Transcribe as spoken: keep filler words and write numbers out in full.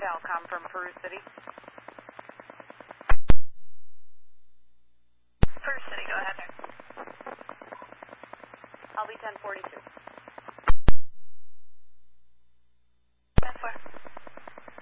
Falcom from Peru City. Peru City, go ahead. I'll be ten forty-two.